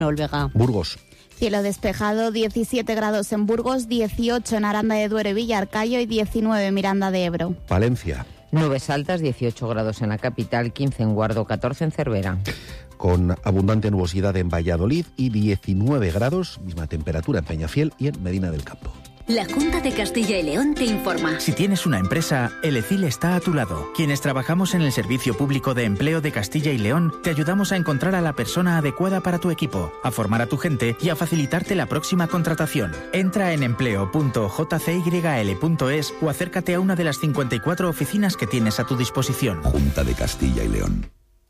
Olvega. Burgos. Cielo despejado, 17 grados en Burgos, 18 en Aranda de Duero y Villarcayo y 19 en Miranda de Ebro. Palencia. Nubes altas, 18 grados en la capital, 15 en Guardo, 14 en Cervera. Con abundante nubosidad en Valladolid y 19 grados, misma temperatura en Peñafiel y en Medina del Campo. La Junta de Castilla y León te informa. Si tienes una empresa, el ECIL está a tu lado. Quienes trabajamos en el Servicio Público de Empleo de Castilla y León, te ayudamos a encontrar a la persona adecuada para tu equipo, a formar a tu gente y a facilitarte la próxima contratación. Entra en empleo.jcyl.es o acércate a una de las 54 oficinas que tienes a tu disposición. Junta de Castilla y León.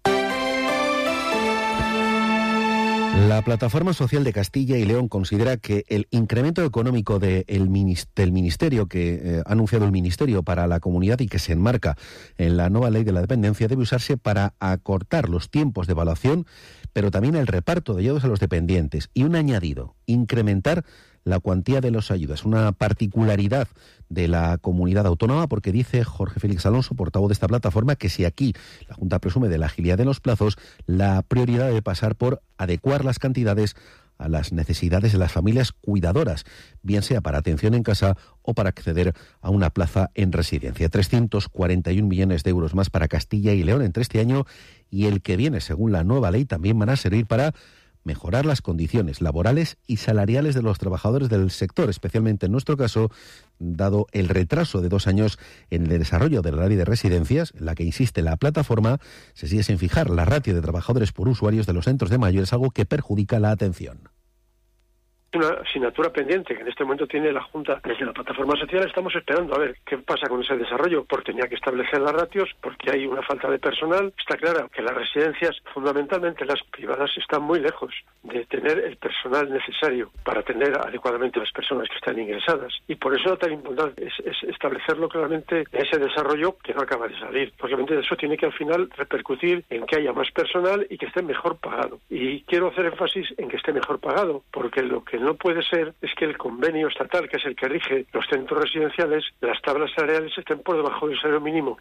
La Plataforma Social de Castilla y León considera que el incremento económico del ministerio que ha anunciado el Ministerio para la comunidad y que se enmarca en la nueva ley de la dependencia debe usarse para acortar los tiempos de evaluación, pero también el reparto de ayudas a los dependientes y un añadido, incrementar la cuantía de las ayudas, una particularidad de la comunidad autónoma, porque dice Jorge Félix Alonso, portavoz de esta plataforma, que si aquí la Junta presume de la agilidad de los plazos, la prioridad debe pasar por adecuar las cantidades a las necesidades de las familias cuidadoras, bien sea para atención en casa o para acceder a una plaza en residencia. 341 millones de euros más para Castilla y León entre este año y el que viene, según la nueva ley, también van a servir para mejorar las condiciones laborales y salariales de los trabajadores del sector, especialmente en nuestro caso, dado el retraso de 2 años en el desarrollo de la ley de residencias, en la que insiste la plataforma, se sigue sin fijar la ratio de trabajadores por usuarios de los centros de mayores, algo que perjudica la atención. Una asignatura pendiente que en este momento tiene la Junta. Desde la Plataforma Social estamos esperando a ver qué pasa con ese desarrollo, porque tenía que establecer las ratios, porque hay una falta de personal. Está claro que las residencias, fundamentalmente las privadas, están muy lejos de tener el personal necesario para atender adecuadamente a las personas que están ingresadas. Y por eso tan importante es establecerlo claramente en ese desarrollo que no acaba de salir. Obviamente eso tiene que al final repercutir en que haya más personal y que esté mejor pagado. Y quiero hacer énfasis en que esté mejor pagado, porque lo que no puede ser es que el convenio estatal, que es el que rige los centros residenciales, las tablas salariales estén por debajo del salario mínimo.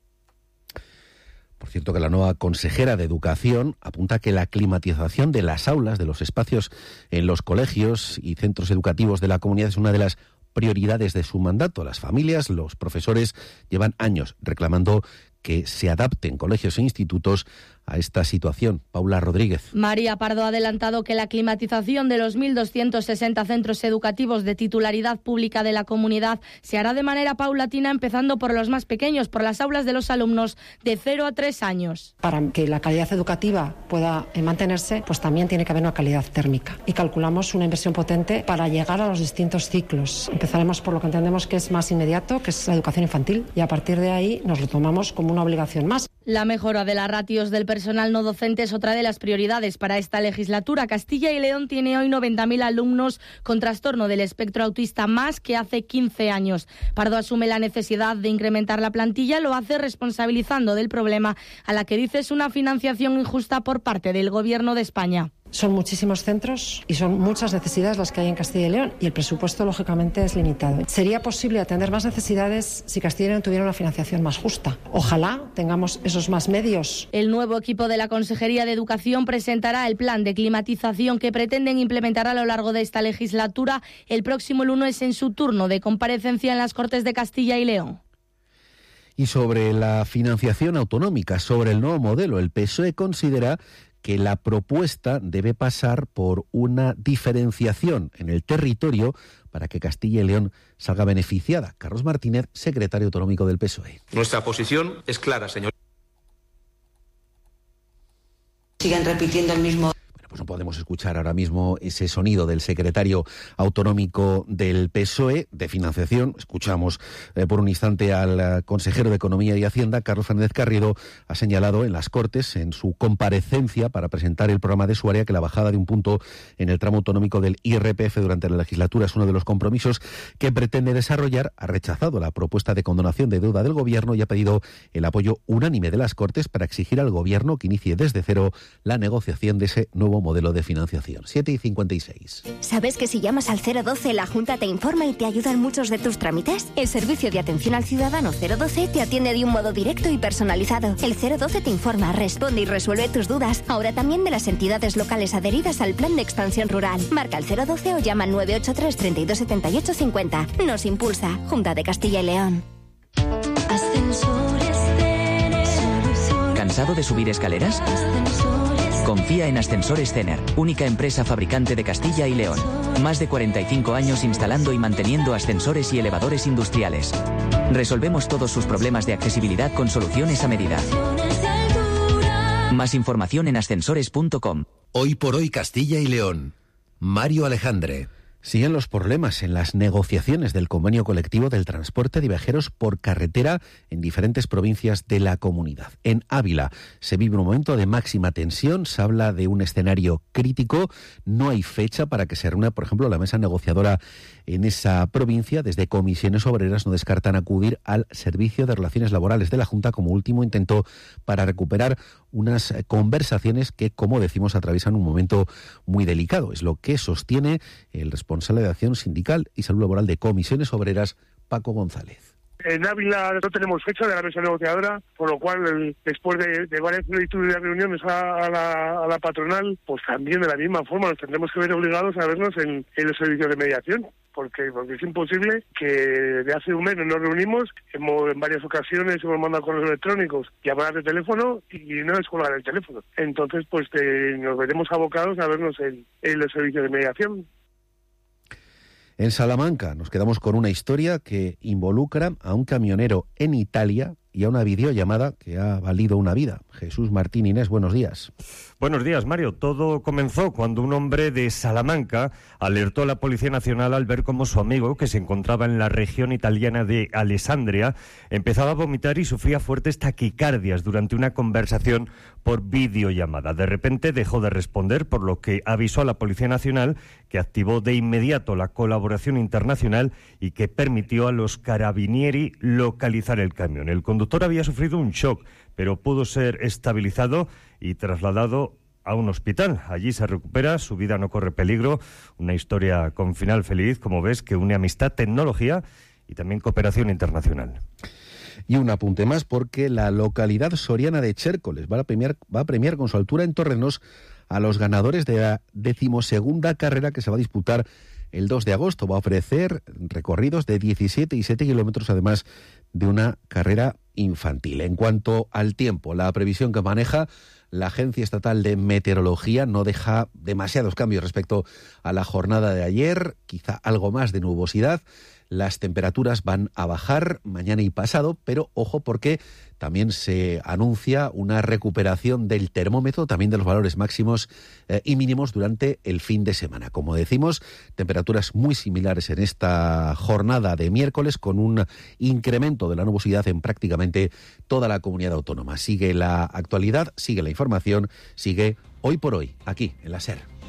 Por cierto, que la nueva consejera de Educación apunta que la climatización de las aulas, de los espacios en los colegios y centros educativos de la comunidad es una de las prioridades de su mandato. Las familias, los profesores llevan años reclamando que se adapten colegios e institutos a esta situación. Paula Rodríguez. María Pardo ha adelantado que la climatización de los 1.260 centros educativos de titularidad pública de la comunidad se hará de manera paulatina, empezando por los más pequeños, por las aulas de los alumnos de 0 a 3 años. Para que la calidad educativa pueda mantenerse, pues también tiene que haber una calidad térmica. Y calculamos una inversión potente para llegar a los distintos ciclos. Empezaremos por lo que entendemos que es más inmediato, que es la educación infantil, y a partir de ahí nos lo tomamos como una obligación más. La mejora de las ratios del personal no docente es otra de las prioridades para esta legislatura. Castilla y León tiene hoy 90.000 alumnos con trastorno del espectro autista, más que hace 15 años. Pardo asume la necesidad de incrementar la plantilla, lo hace responsabilizando del problema a la que dice es una financiación injusta por parte del Gobierno de España. Son muchísimos centros y son muchas necesidades las que hay en Castilla y León y el presupuesto, lógicamente, es limitado. Sería posible atender más necesidades si Castilla y León tuviera una financiación más justa. Ojalá tengamos esos más medios. El nuevo equipo de la Consejería de Educación presentará el plan de climatización que pretenden implementar a lo largo de esta legislatura. El próximo lunes en su turno de comparecencia en las Cortes de Castilla y León. Y sobre la financiación autonómica, sobre el nuevo modelo, el PSOE considera que la propuesta debe pasar por una diferenciación en el territorio para que Castilla y León salga beneficiada. Carlos Martínez, secretario autonómico del PSOE. Nuestra posición es clara, señor. Siguen repitiendo el mismo. Pues no podemos escuchar ahora mismo ese sonido del secretario autonómico del PSOE de financiación. Escuchamos por un instante al consejero de Economía y Hacienda, Carlos Fernández Carriedo, ha señalado en las Cortes, en su comparecencia para presentar el programa de su área, que la bajada de un punto en el tramo autonómico del IRPF durante la legislatura es uno de los compromisos que pretende desarrollar. Ha rechazado la propuesta de condonación de deuda del Gobierno y ha pedido el apoyo unánime de las Cortes para exigir al Gobierno que inicie desde cero la negociación de ese nuevo nuevo modelo de financiación. 7:56. ¿Sabes que si llamas al 012 la Junta te informa y te ayuda en muchos de tus trámites? El servicio de atención al ciudadano 012 te atiende de un modo directo y personalizado. El 012 te informa, responde y resuelve tus dudas. Ahora también de las entidades locales adheridas al Plan de Expansión Rural. Marca el 012 o llama al 983 32 78 50. Nos impulsa Junta de Castilla y León. ¿Cansado de subir escaleras? Confía en Ascensores Cener, única empresa fabricante de Castilla y León. Más de 45 años instalando y manteniendo ascensores y elevadores industriales. Resolvemos todos sus problemas de accesibilidad con soluciones a medida. Más información en ascensores.com. Hoy por hoy Castilla y León. Mario Alejandre. Siguen los problemas en las negociaciones del convenio colectivo del transporte de viajeros por carretera en diferentes provincias de la comunidad. En Ávila se vive un momento de máxima tensión, se habla de un escenario crítico, no hay fecha para que se reúna, por ejemplo, la mesa negociadora en esa provincia. Desde Comisiones Obreras no descartan acudir al Servicio de Relaciones Laborales de la Junta como último intento para recuperar unas conversaciones que, como decimos, atraviesan un momento muy delicado. Es lo que sostiene el responsable de Acción Sindical y Salud Laboral de Comisiones Obreras, Paco González. En Ávila no tenemos fecha de la mesa negociadora, por lo cual, después de varias solicitudes de reuniones a la patronal, pues también de la misma forma nos tendremos que ver obligados a vernos en el servicio de mediación. Porque es imposible que de hace un mes nos reunimos, en varias ocasiones hemos mandado correos electrónicos, llamadas de teléfono y no es colgar el teléfono. Entonces, pues nos veremos abocados a vernos en el servicio de mediación. En Salamanca nos quedamos con una historia que involucra a un camionero en Italia y a una videollamada que ha valido una vida. Jesús Martín Inés, buenos días. Buenos días, Mario. Todo comenzó cuando un hombre de Salamanca alertó a la Policía Nacional al ver cómo su amigo, que se encontraba en la región italiana de Alessandria, empezaba a vomitar y sufría fuertes taquicardias durante una conversación por videollamada. De repente dejó de responder, por lo que avisó a la Policía Nacional, que activó de inmediato la colaboración internacional y que permitió a los carabinieri localizar el camión. El conductor había sufrido un shock, pero pudo ser estabilizado y trasladado a un hospital. Allí se recupera, su vida no corre peligro. Una historia con final feliz, como ves, que une amistad, tecnología y también cooperación internacional. Y un apunte más, porque la localidad soriana de Chércoles va a premiar con su altura en Torrenos a los ganadores de la 12ª carrera que se va a disputar el 2 de agosto. Va a ofrecer recorridos de 17 y 7 kilómetros, además de una carrera infantil. En cuanto al tiempo, la previsión que maneja la Agencia Estatal de Meteorología no deja demasiados cambios respecto a la jornada de ayer, quizá algo más de nubosidad. Las temperaturas van a bajar mañana y pasado, pero ojo, porque también se anuncia una recuperación del termómetro, también de los valores máximos y mínimos durante el fin de semana. Como decimos, temperaturas muy similares en esta jornada de miércoles, con un incremento de la nubosidad en prácticamente toda la comunidad autónoma. Sigue la actualidad, sigue la información, sigue Hoy por Hoy, aquí en la SER.